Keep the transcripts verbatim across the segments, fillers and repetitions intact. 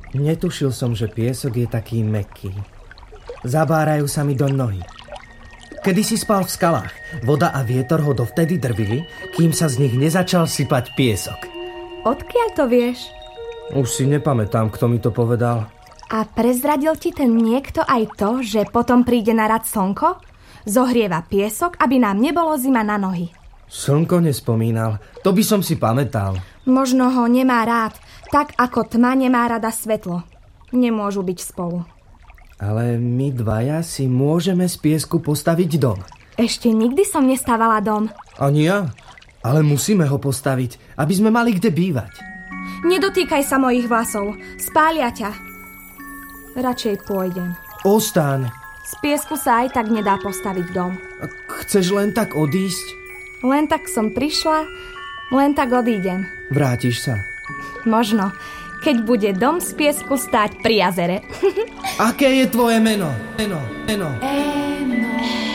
Netušil som, že piesok je taký mäkký. Zabárajú sa mi do nohy. Kedy si spal v skalách, voda a vietor ho dovtedy drvili, kým sa z nich nezačal sypať piesok. Odkiaľ to vieš? Už si nepamätám, kto mi to povedal. A prezradil ti ten niekto aj to, že potom príde na rad slnko? Zohrieva piesok, aby nám nebolo zima na nohy. Slnko nespomínal, to by som si pamätal. Možno ho nemá rád, tak ako tma nemá rada svetlo. Nemôžu byť spolu. Ale my dvaja si môžeme z piesku postaviť dom. Ešte nikdy som nestávala dom. Ani ja, ale musíme ho postaviť, aby sme mali kde bývať. Nedotýkaj sa mojich vlasov, spália ťa. Radšej pôjdem. Ostaň. Z piesku sa aj tak nedá postaviť dom. Chceš len tak odísť? Len tak som prišla, len tak odídem. Vrátiš sa? Možno, keď bude dom z piesku stáť pri jazere. Aké je tvoje meno? Eno, Eno. Eno.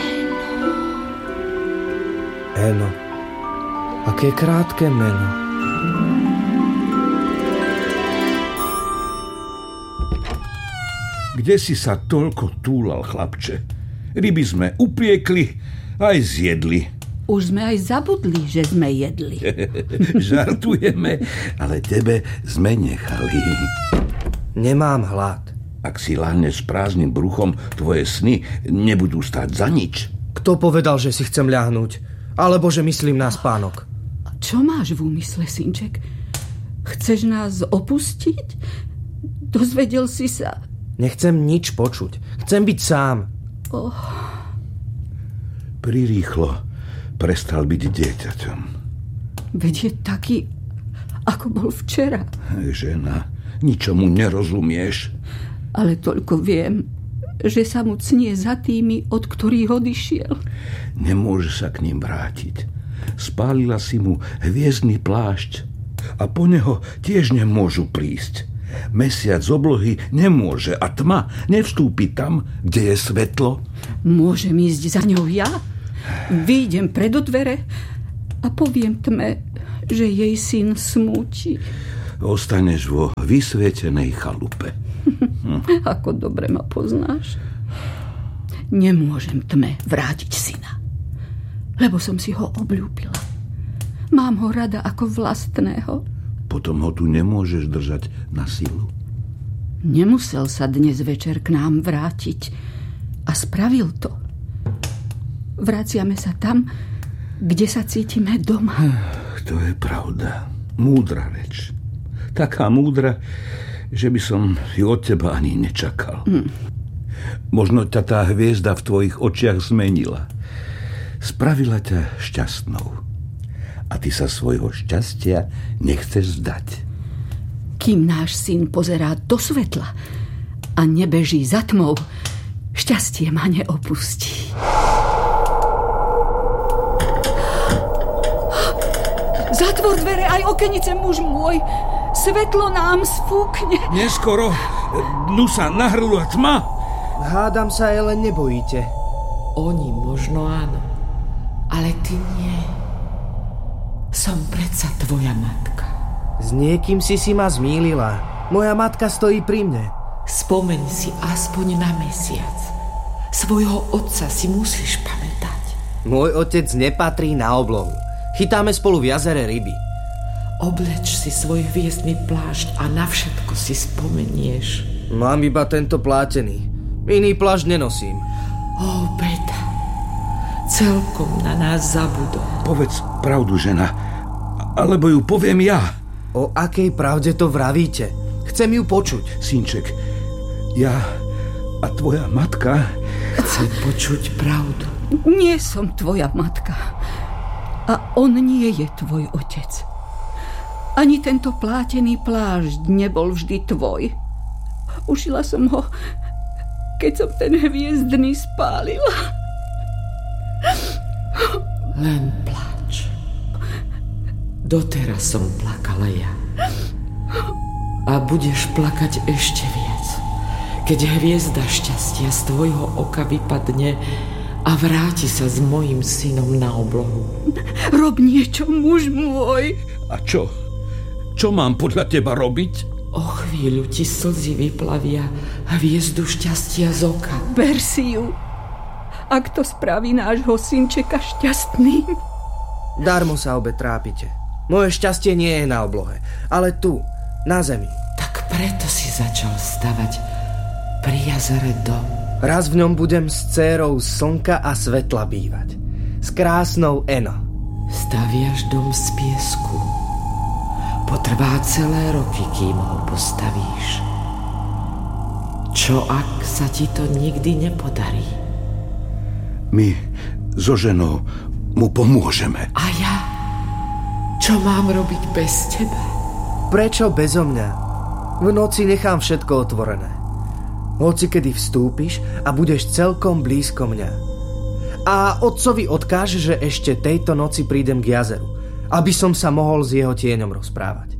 Eno. Aké krátke meno. Kde si sa toľko túlal, chlapče? Ryby sme upiekli, aj zjedli. Už sme aj zabudli, že sme jedli. Žartujeme, ale tebe sme nechali. Nemám hlad. Ak si láhneš s prázdnym bruchom, tvoje sny nebudú stáť za nič. Kto povedal, že si chcem ľahnúť? Alebo že myslím na spánok? Čo máš v úmysle, synček? Chceš nás opustiť? Dozvedel si sa... Nechcem nič počuť. Chcem byť sám. Oh. Prirýchlo prestal byť dieťaťom. Veď je taký, ako bol včera. Žena, ničomu nerozumieš. Ale toľko viem, že sa mu cnie za tými, od ktorých odišiel. Nemôže sa k ním vrátiť. Spálila si mu hviezdny plášť a po neho tiež nemôžu prísť. Mesiac z oblohy nemôže a tma nevstúpi tam, kde je svetlo. Môžem ísť za ňou ja? Vyjdem pred dvere a poviem tme, že jej syn smúti. Ostaneš vo vysvietenej chalupe. Hm. Ako dobre ma poznáš. Nemôžem tme vrátiť syna, lebo som si ho obľúbila. Mám ho rada ako vlastného. Potom ho tu nemôžeš držať na silu. Nemusel sa dnes večer k nám vrátiť a spravil to. Vraciame sa tam, kde sa cítime doma. To je pravda. Múdra reč. Taká múdra, že by som ju od teba ani nečakal. Mm. Možno ťa tá hviezda v tvojich očiach zmenila. Spravila ťa šťastnou. A ty sa svojho šťastia nechceš vzdať. Kým náš syn pozerá do svetla a nebeží za tmou, šťastie ma neopustí. Zatvor dvere aj okenice, muž môj. Svetlo nám sfúkne. Neskoro. Dnu sa nahrnula tma. Hádam sa, aj len nebojíte. Oni možno áno, ale ty nie. Som predsa tvoja matka. S niekým si si ma zmýlila. Moja matka stojí pri mne. Spomeň si aspoň na mesiac. Svojho otca si musíš pamätať. Môj otec nepatrí na oblohu. Chytáme spolu v jazere ryby. Obleč si svoj hviezdny plášť a na všetko si spomenieš. Mám iba tento plátený. Iný plášť nenosím. Ó, beda. Celkom na nás zabudol. Povedz pravdu, žena. Alebo ju poviem ja. O akej pravde to vravíte? Chcem ju počuť. Synček, ja a tvoja matka... Chcem počuť pravdu. Nie som tvoja matka. A on nie je tvoj otec. Ani tento plátený plášť nebol vždy tvoj. Ušila som ho, keď som ten hviezdny spálila. Len plač. Doteraz som plakala ja. A budeš plakať ešte viac, keď hviezda šťastia z tvojho oka vypadne a vráti sa s mojím synom na oblohu. Rob niečo, muž môj. A čo? Čo mám podľa teba robiť? O chvíľu ti slzy vyplavia hviezdu šťastia z oka. Ber si ju, ak to spraví nášho synčeka šťastným. Darmo sa obe trápite. Moje šťastie nie je na oblohe, ale tu, na zemi. Tak preto si začal stavať pri jazere dom. Raz v ňom budem s dcérou slnka a svetla bývať. S krásnou Eno. Staviaš dom z piesku. Potrvá celé roky, kým ho postavíš. Čo ak sa ti to nikdy nepodarí? My so ženou mu pomôžeme. A ja? Čo mám robiť bez teba? Prečo bezo mňa? V noci nechám všetko otvorené. Hoci kedy vstúpiš a budeš celkom blízko mňa. A otcovi odkáž, že ešte tejto noci prídem k jazeru, aby som sa mohol s jeho tieňom rozprávať.